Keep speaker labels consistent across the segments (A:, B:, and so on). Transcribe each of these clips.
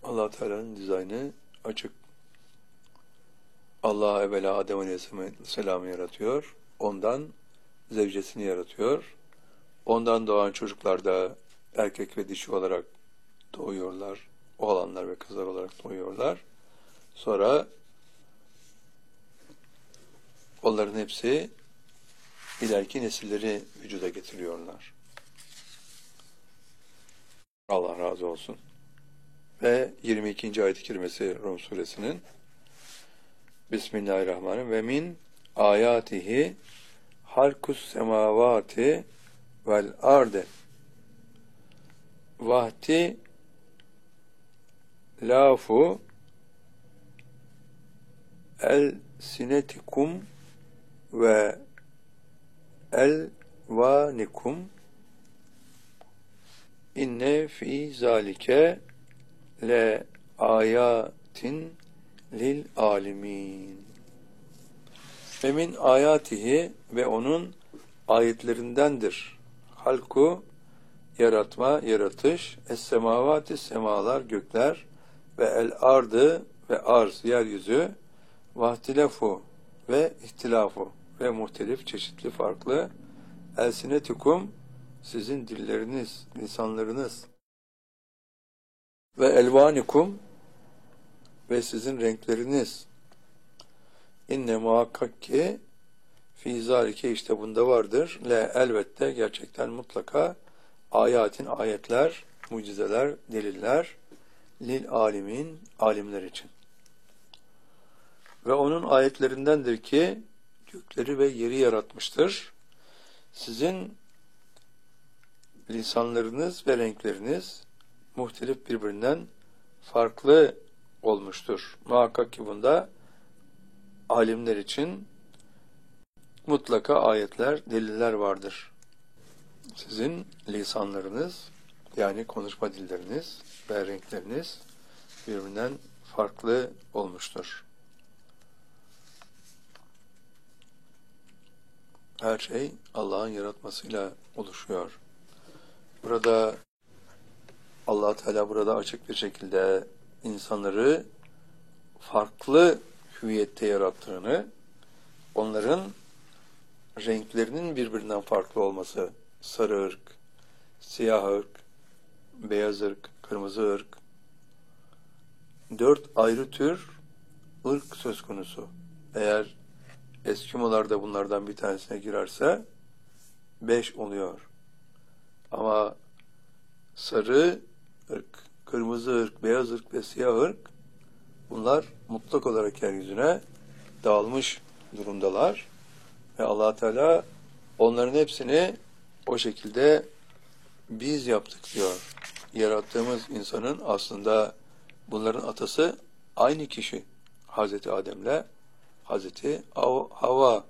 A: Allah Teala'nın dizaynı açık. Allah evvela Adem Aleyhisselam'ı yaratıyor. Ondan zevcesini yaratıyor. Ondan doğan çocuklar da erkek ve dişi olarak doğuyorlar. Oğlanlar ve kızlar olarak doğuyorlar. Sonra onların hepsi ileriki nesilleri vücuda getiriyorlar. Allah razı olsun. Ve 22. ayet-i kerimesi Rum suresinin Bismillahirrahmanirrahim. Ve min ayatihi halkus semavati vel arde vahti lafu el sinetikum ve el vanikum inne fi zalike le ayatin lil alimin. Ve min ayatihi ve onun ayetlerindendir. Halku yaratma, yaratış, es-semavati semalar, gökler ve el-ardı ve arz, yeryüzü, vahtilafu ve ihtilafu ve muhtelif, çeşitli, farklı, elsinetikum sizin dilleriniz, lisanlarınız ve elvanikum ve sizin renkleriniz. İnne muhakkak ki fî zâlike işte bunda vardır. Le elbette gerçekten mutlaka ayatin ayetler, mucizeler, deliller lil alimin alimler için. Ve onun ayetlerindendir ki gökleri ve yeri yaratmıştır. Sizin lisanlarınız ve renkleriniz muhtelif birbirinden farklı olmuştur. Muhakkak ki bunda alimler için mutlaka ayetler, deliller vardır. Sizin lisanlarınız, yani konuşma dilleriniz ve renkleriniz birbirinden farklı olmuştur. Her şey Allah'ın yaratmasıyla oluşuyor. Burada Allah Teala burada açık bir şekilde insanları farklı hüviyette yarattığını, onların renklerinin birbirinden farklı olması, sarı ırk, siyah ırk, beyaz ırk, kırmızı ırk, 4 ayrı tür ırk söz konusu. Eğer Eskimolar da bunlardan bir tanesine girerse 5 oluyor. Ama sarı ırk, kırmızı ırk, beyaz ırk ve siyah ırk bunlar mutlak olarak yeryüzüne dağılmış durumdalar. Ve Allah Teala onların hepsini o şekilde biz yaptık diyor. Yarattığımız insanın aslında bunların atası aynı kişi. Hazreti Adem'le Hazreti Havva.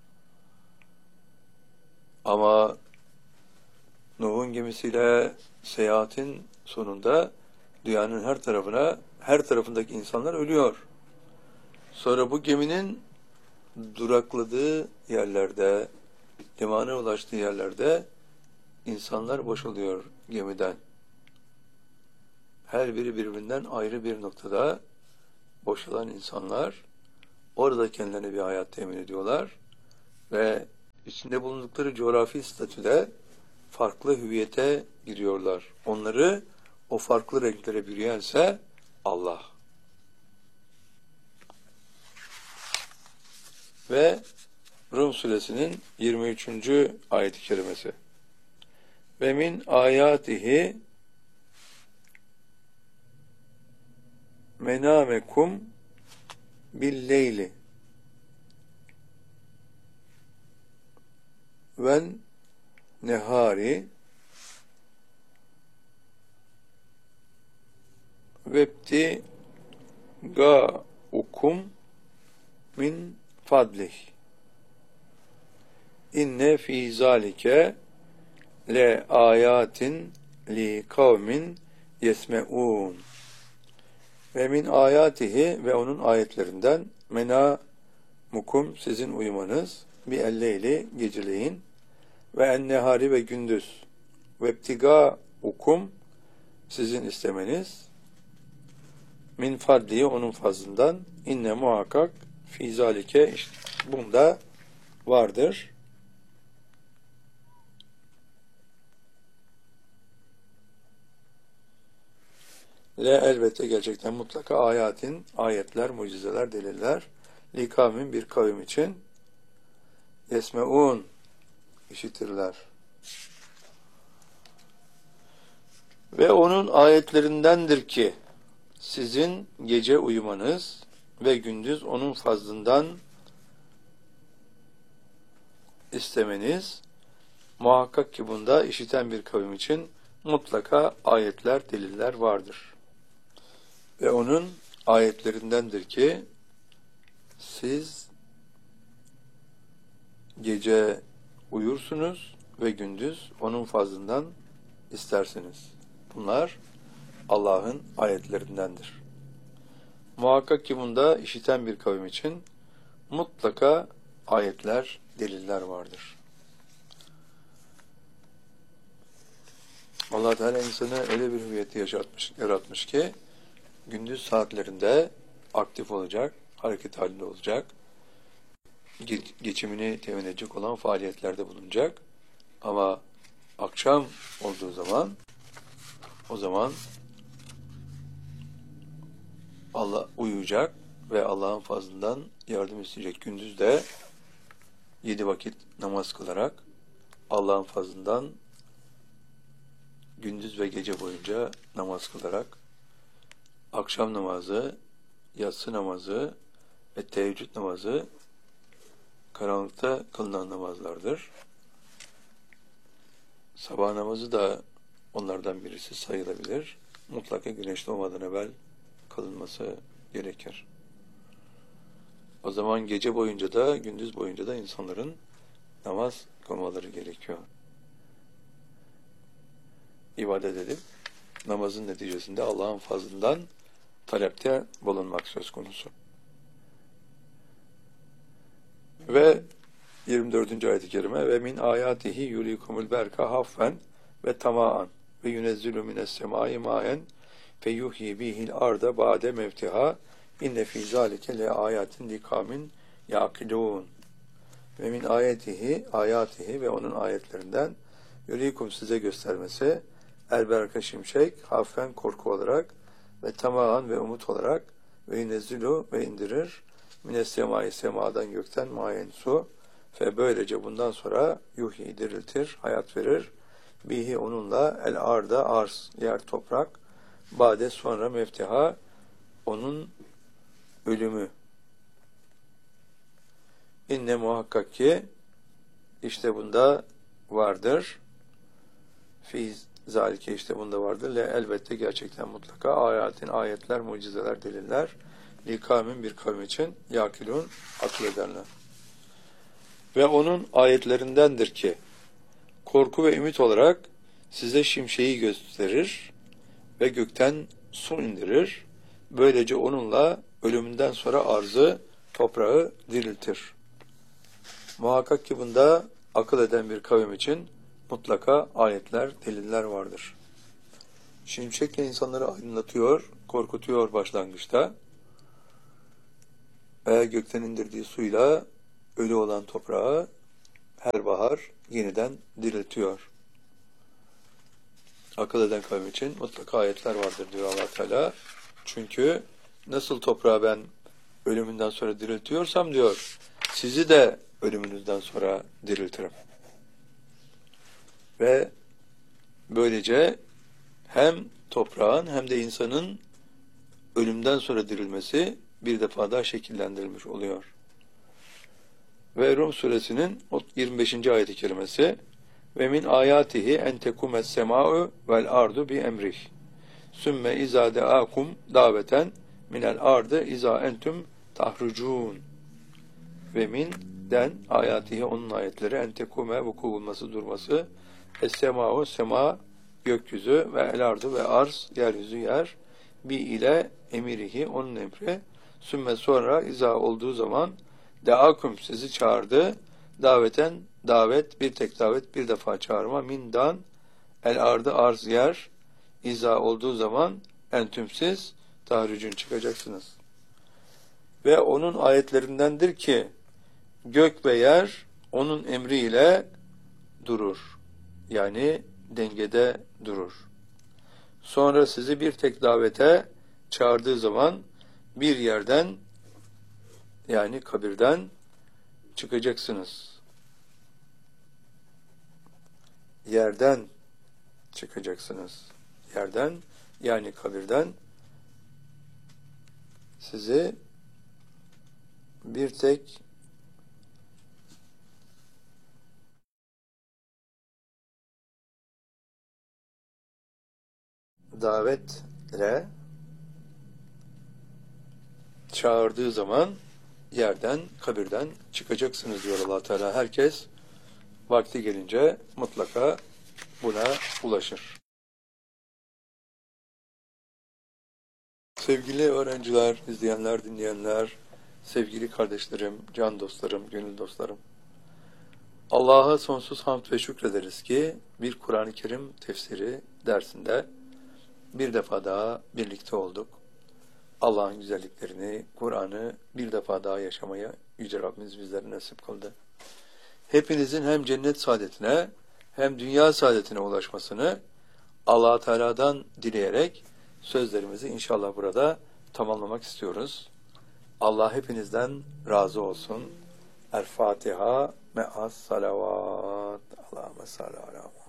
A: Ama Nuh'un gemisiyle seyahatin sonunda dünyanın her tarafındaki insanlar ölüyor. Sonra bu geminin durakladığı yerlerde, limana ulaştığı yerlerde insanlar boşalıyor gemiden. Her biri birbirinden ayrı bir noktada boşalan insanlar orada kendilerine bir hayat temin ediyorlar ve içinde bulundukları coğrafi statüde farklı hüviyete giriyorlar. Onları o farklı renklere bürüyense Allah. Ve Rum suresinin 23. ayet-i kerimesi. Ve min ayatihi menamekum billeyli ven nehari vebti gaukum min fadlih inne fi zalike le ayatin li kavmin yesmeun. Ve min ayatihi ve onun ayetlerinden mena mukum sizin uyumanız bi elleyli geceleyin ve ennehari ve gündüz ve ptiga ukum sizin istemeniz min fadlihi onun fazlından inne muhakkak fi zalike işte bunda vardır. Le elbette gerçekten mutlaka ayetler, mucizeler, deliller li kavmin bir kavim için yesmeun işitirler. Ve onun ayetlerindendir ki sizin gece uyumanız ve gündüz onun fazlından istemeniz, muhakkak ki bunda işiten bir kavim için mutlaka ayetler, deliller vardır. Ve onun ayetlerindendir ki siz gece uyursunuz ve gündüz onun fazlından istersiniz. Bunlar Allah'ın ayetlerindendir. Muhakkak ki bunda işiten bir kavim için mutlaka ayetler, deliller vardır. Allah Teala insanı öyle bir hüviyeti yaratmış ki gündüz saatlerinde aktif olacak, hareket halinde olacak, geçimini temin edecek olan faaliyetlerde bulunacak. Ama akşam olduğu zaman o zaman Allah uyuyacak ve Allah'ın fazlından yardım isteyecek. Gündüz de 7 vakit namaz kılarak Allah'ın fazlından gündüz ve gece boyunca namaz kılarak akşam namazı, yatsı namazı ve teheccüd namazı karanlıkta kılınan namazlardır. Sabah namazı da onlardan birisi sayılabilir. Mutlaka güneş doğmadan evvel kılınması gerekir. O zaman gece boyunca da gündüz boyunca da insanların namaz kılmaları gerekiyor. İbadet edip namazın neticesinde Allah'ın fazlından talepte bulunmak söz konusu. Ve 24. ayet-i kerime ve min ayatihi yulikumul berka haffen ve tamaan ve yunezzilu mines semai maen fe yuhyi bihil arda ba'de mevtiha inne fî zâlike le ayatin likamin yâkilûn ve min ayatihi ve onun ayetlerinden yulikum size göstermesi elberka şimşek haffen korku olarak ve tamaan ve umut olarak ve yunezzilu ve indirir mines semai semadan gökten mayen su ve böylece bundan sonra yuhyi diriltir, hayat verir. Bihi onunla el arda arz, yer toprak, bade sonra meftiha onun ölümü. İnne muhakkak ki işte bunda vardır. Fi zalike işte bunda vardır. Le elbette gerçekten mutlaka ayetler, mucizeler, deliller li kavmin bir kavim için yakilun akıl ederler. Ve onun ayetlerindendir ki korku ve ümit olarak size şimşeği gösterir ve gökten su indirir. Böylece onunla ölümünden sonra arzı, toprağı diriltir. Muhakkak ki bunda akıl eden bir kavim için mutlaka ayetler, deliller vardır. Şimşekle insanları aydınlatıyor, korkutuyor başlangıçta. Ve gökten indirdiği suyla ölü olan toprağı her bahar yeniden diriltiyor. Akıl eden kavim için mutlaka ayetler vardır diyor Allah Teala. Çünkü nasıl toprağı ben ölümünden sonra diriltiyorsam diyor, sizi de ölümünüzden sonra diriltirim. Ve böylece hem toprağın hem de insanın ölümden sonra dirilmesi bir defa daha şekillendirilmiş oluyor. Ve Rum suresinin 25. ayet-i kerimesi ve min ayatihi en tekumes sema'u vel ardu bi emrih sümme izâ deâkum daveten minel ardı izâ entüm tahrucûn ve min den ayatihi onun ayetleri en tekume vuku bulması durması es-sema'u sema gökyüzü ve el ardu ve arz yeryüzü yer bi ile emirihi onun emri sümme sonra izâ olduğu zaman deâkum sizi çağırdı daveten davet bir tek davet bir defa çağırma mindan el ardı arz yer izâ olduğu zaman entüm siz tahricun çıkacaksınız. Ve onun ayetlerindendir ki gök ve yer onun emriyle durur. Yani dengede durur. Sonra sizi bir tek davete çağırdığı zaman bir yerden, yani kabirden çıkacaksınız. Yerden çıkacaksınız. Yerden, yani kabirden sizi bir tek davetle çağırdığı zaman yerden, kabirden çıkacaksınız diyor Allah Teala. Herkes vakti gelince mutlaka buna ulaşır. Sevgili öğrenciler, izleyenler, dinleyenler, sevgili kardeşlerim, can dostlarım, gönül dostlarım. Allah'a sonsuz hamd ve şükrederiz ki bir Kur'an-ı Kerim tefsiri dersinde bir defa daha birlikte olduk. Allah'ın güzelliklerini, Kur'an'ı bir defa daha yaşamaya Yüce Rabbimiz bizlere nasip kıldı. Hepinizin hem cennet saadetine hem dünya saadetine ulaşmasını Allah Teala'dan dileyerek sözlerimizi inşallah burada tamamlamak istiyoruz. Allah hepinizden razı olsun. El Fatiha me'as salavat. Allahümme salli ala